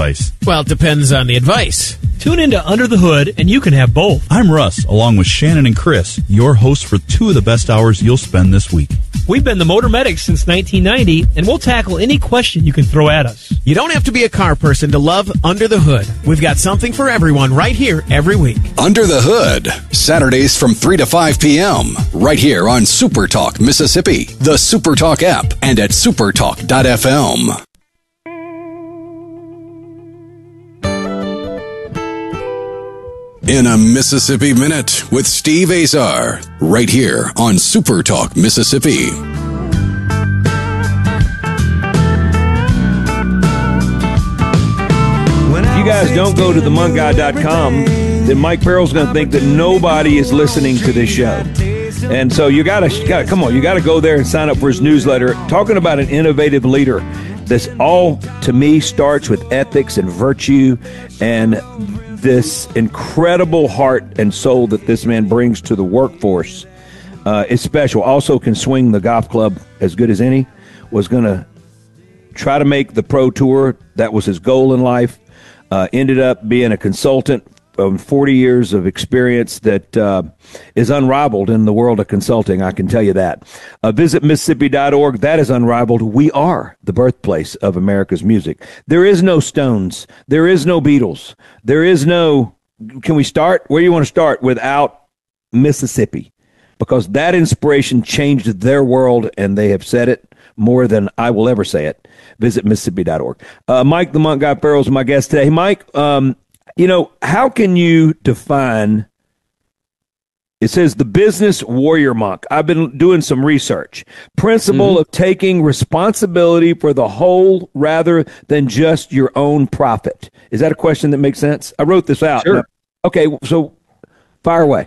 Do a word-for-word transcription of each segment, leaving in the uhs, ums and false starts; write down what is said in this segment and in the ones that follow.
advice? Well, it depends on the advice. Tune into Under the Hood, and you can have both. I'm Russ, along with Shannon and Chris, your hosts for two of the best hours you'll spend this week. We've been the Motor Medics since nineteen ninety, and we'll tackle any question you can throw at us. You don't have to be a car person to love Under the Hood. We've got something for everyone right here every week. Under the Hood, Saturdays from three to five p.m., right here on Super Talk Mississippi, the Super Talk app, and at supertalk dot f m. In a Mississippi Minute with Steve Azar, right here on Super Talk Mississippi. If you guys don't go to the monk guy dot com, then Mike Farrell's going to think that nobody is listening to this show. And so you got to, come on, you got to go there and sign up for his newsletter. Talking about an innovative leader. This all, to me, starts with ethics and virtue and this incredible heart and soul that this man brings to the workforce uh, is special. Also can swing the golf club as good as any. Was going to try to make the pro tour. That was his goal in life. Uh, ended up being a consultant of forty years of experience that uh, is unrivaled in the world of consulting. I can tell you that. Uh, visit Mississippi dot org. That is unrivaled. We are the birthplace of America's music. There is no Stones. There is no Beatles. There is no, can we start? Where do you want to start without Mississippi? Because that inspiration changed their world, and they have said it more than I will ever say it. Visit Mississippi dot org. Uh, Mike the Monk Guy Farrell is my guest today. Hey, Mike, um, you know, how can you define, it says the business warrior monk. I've been doing some research. Principle mm-hmm. of taking responsibility for the whole rather than just your own profit. Is that a question that makes sense? I wrote this out. Sure. Okay, so fire away.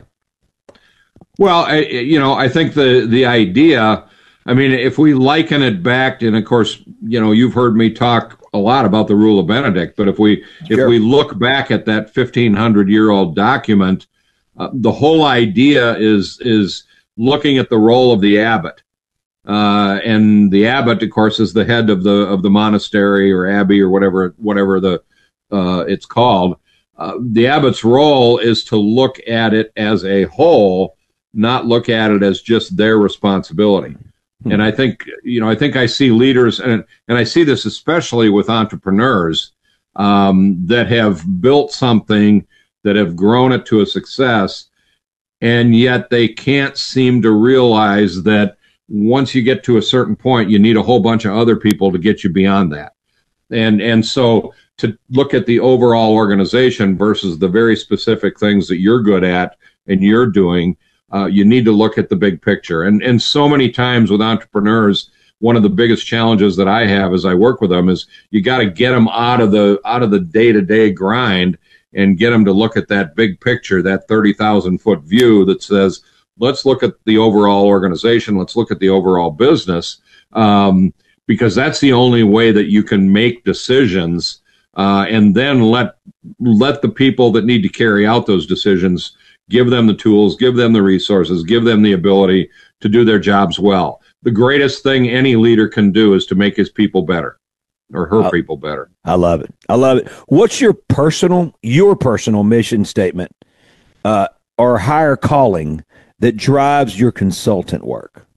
Well, I, you know, I think the, the idea, I mean, if we liken it back, and of course, you know, you've heard me talk a lot about the Rule of Benedict, but if we sure. if we look back at that fifteen hundred year old document, uh, the whole idea is is looking at the role of the abbot, uh, and the abbot, of course, is the head of the of the monastery or abbey or whatever whatever the uh, it's called. Uh, the abbot's role is to look at it as a whole, not look at it as just their responsibility. And I think, you know, I think I see leaders, and and I see this especially with entrepreneurs um, that have built something, that have grown it to a success, and yet they can't seem to realize that once you get to a certain point, you need a whole bunch of other people to get you beyond that. And and so to look at the overall organization versus the very specific things that you're good at and you're doing, Uh, you need to look at the big picture. And and so many times with entrepreneurs, one of the biggest challenges that I have as I work with them is you got to get them out of the out of the day-to-day grind and get them to look at that big picture, that thirty thousand foot view that says, let's look at the overall organization, let's look at the overall business, um, because that's the only way that you can make decisions, uh, and then let let the people that need to carry out those decisions, give them the tools, give them the resources, give them the ability to do their jobs well. The greatest thing any leader can do is to make his people better, or her I, people better. I love it. I love it. What's your personal, your personal mission statement uh, or higher calling that drives your consultant work?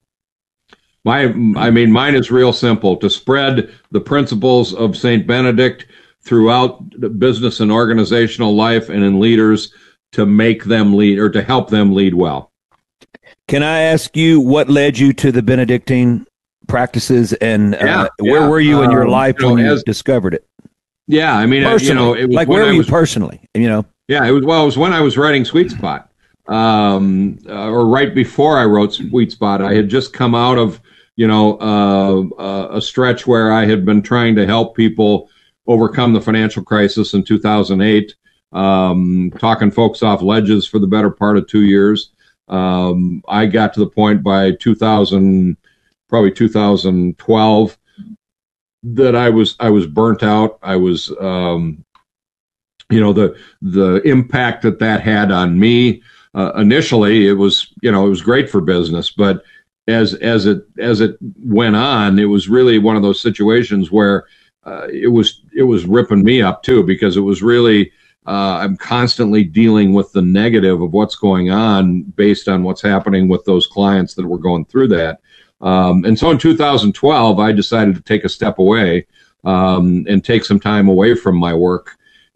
My, I mean, mine is real simple: to spread the principles of Saint Benedict throughout the business and organizational life and in leaders, to make them lead, or to help them lead well. Can I ask you what led you to the Benedictine practices, and yeah, uh, where yeah. were you in your um, life you know, when you as, discovered it? Yeah, I mean, personally, you know, it was like where were I you was, personally? You know, yeah, it was well, it was when I was writing Sweet Spot, um, uh, or right before I wrote Sweet Spot. I had just come out of, you know, uh, uh, a stretch where I had been trying to help people overcome the financial crisis in two thousand eight. Um, talking folks off ledges for the better part of two years. Um, I got to the point by two thousand, probably two thousand twelve, that I was, I was burnt out. I was, um, you know, the, the impact that that had on me, uh, initially it was, you know, it was great for business, but as, as it, as it went on, it was really one of those situations where uh, it was it was ripping me up too, because it was really uh, I'm constantly dealing with the negative of what's going on based on what's happening with those clients that were going through that. Um, and so in two thousand twelve, I decided to take a step away um, and take some time away from my work,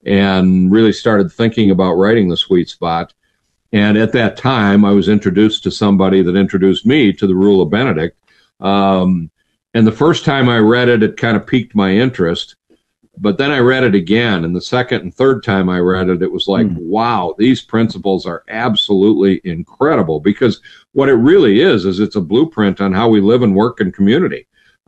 and really started thinking about writing The Sweet Spot. And at that time, I was introduced to somebody that introduced me to the Rule of Benedict. Um, and the first time I read it, it kind of piqued my interest. But then I read it again, and the second and third time I read it, it was like, mm. wow, these principles are absolutely incredible. Because what it really is, is it's a blueprint on how we live and work in community,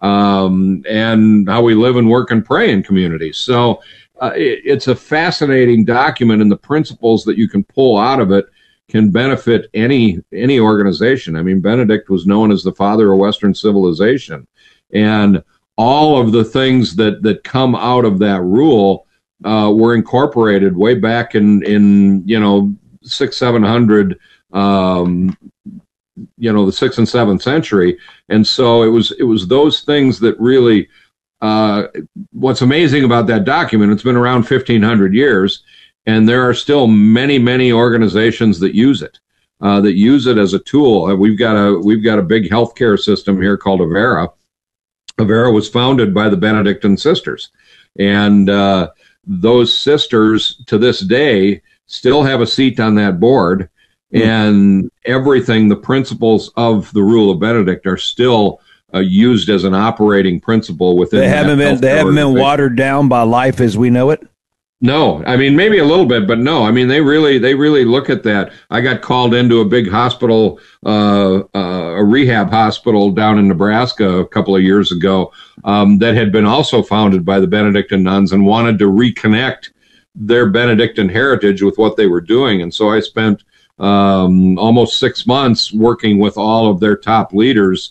um, and how we live and work and pray in communities. So uh, it, it's a fascinating document, and the principles that you can pull out of it can benefit any any organization. I mean, Benedict was known as the father of Western civilization, and all of the things that that come out of that rule uh, were incorporated way back in in you know six seven hundred, um, you know the sixth and seventh century, and so it was it was those things that really. Uh, what's amazing about that document? It's been around fifteen hundred years. And there are still many, many organizations that use it, uh, that use it as a tool. Uh, we've got a we've got a big healthcare system here called Avera. Avera was founded by the Benedictine sisters, and uh, those sisters to this day still have a seat on that board. Mm-hmm. And everything, the principles of the Rule of Benedict are still uh, used as an operating principle within. They haven't been they haven't been watered down by life as we know it. No, I mean, maybe a little bit, but no, I mean, they really, they really look at that. I got called into a big hospital, uh, uh, a rehab hospital down in Nebraska a couple of years ago, um, that had been also founded by the Benedictine nuns and wanted to reconnect their Benedictine heritage with what they were doing. And so I spent, um, almost six months working with all of their top leaders,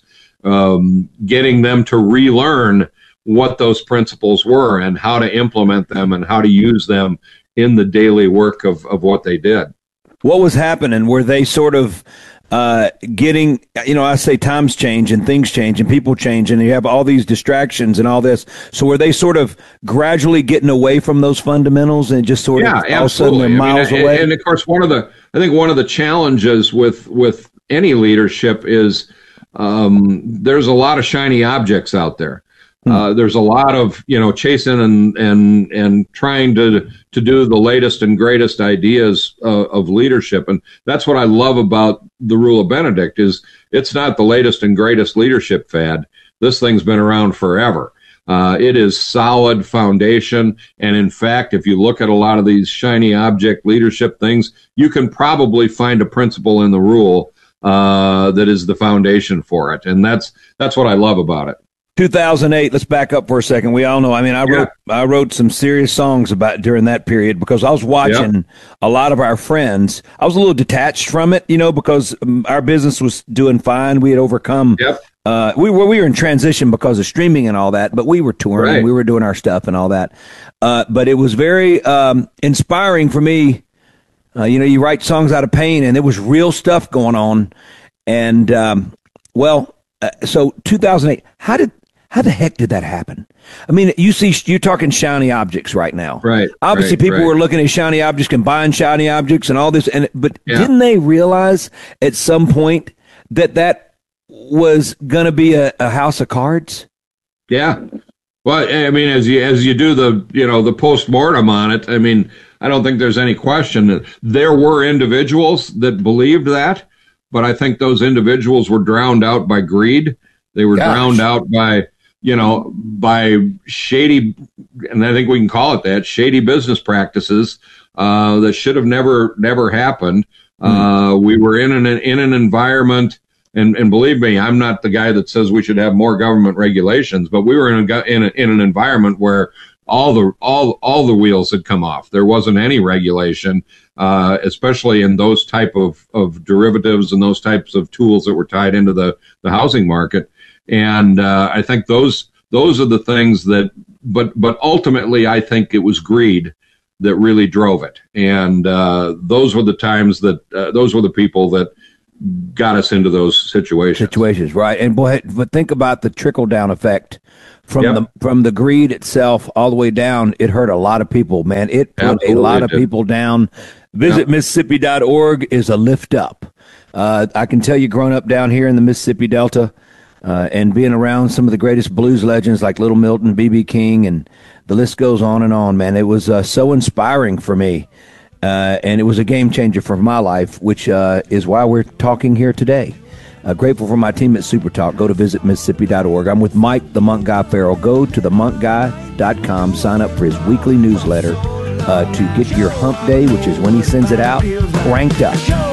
um, getting them to relearn what those principles were and how to implement them and how to use them in the daily work of, of what they did. What was happening? Were they sort of uh, getting, you know, I say times change and things change and people change and you have all these distractions and all this. So were they sort of gradually getting away from those fundamentals and just sort yeah, of all of a sudden they're miles I mean, away? And, and of course, one of the, I think one of the challenges with, with any leadership is um, there's a lot of shiny objects out there. Uh, there's a lot of, you know, chasing and, and, and trying to, to do the latest and greatest ideas uh, of leadership. And that's what I love about the Rule of Benedict is it's not the latest and greatest leadership fad. This thing's been around forever. Uh, it is solid foundation. And in fact, if you look at a lot of these shiny object leadership things, you can probably find a principle in the rule uh, that is the foundation for it. And that's, that's what I love about it. two thousand eight, let's back up for a second. We all know, I mean, I wrote yeah. I wrote some serious songs about during that period because I was watching yep. a lot of our friends. I was a little detached from it, you know, because um, our business was doing fine. We had overcome, yep. uh, we were we were in transition because of streaming and all that, but we were touring, right. we were doing our stuff and all that. Uh, but it was very um, inspiring for me. Uh, you know, you write songs out of pain, and there was real stuff going on. And, um, well, uh, so two thousand eight, how did How the heck did that happen? I mean, you see, you're talking shiny objects right now. Right. Obviously, right, people right. were looking at shiny objects and buying shiny objects and all this. And but yeah. didn't they realize at some point that that was going to be a, a house of cards? Yeah. Well, I mean, as you as you do the you know the postmortem on it, I mean, I don't think there's any question that there were individuals that believed that, but I think those individuals were drowned out by greed. They were Gosh. drowned out by you know, by shady, and I think we can call it that, shady business practices uh, that should have never, never happened. Mm. Uh, we were in an in an environment, and, and believe me, I'm not the guy that says we should have more government regulations, but we were in a, in, a, in an environment where all the all all the wheels had come off. There wasn't any regulation, uh, especially in those type of, of derivatives and those types of tools that were tied into the, the housing market. And uh, I think those those are the things that, but but ultimately, I think it was greed that really drove it. And uh, those were the times that uh, those were the people that got us into those situations. Situations, right? And boy, but think about the trickle down effect from Yep. the from the greed itself all the way down. It hurt a lot of people, man. It put Absolutely a lot of did. people down. Visit Yep. Mississippi dot org is a lift up. Uh, I can tell you, growing up down here in the Mississippi Delta, uh, and being around some of the greatest blues legends like Little Milton, B B King, and the list goes on and on, man. It was uh, so inspiring for me. Uh, and it was a game changer for my life, which uh, is why we're talking here today. Uh, grateful for my team at Super Talk. Go to visit Mississippi dot org. I'm with Mike, the Monk Guy Farrell. Go to the monk guy dot com. Sign up for his weekly newsletter uh, to get your hump day, which is when he sends it out, cranked up.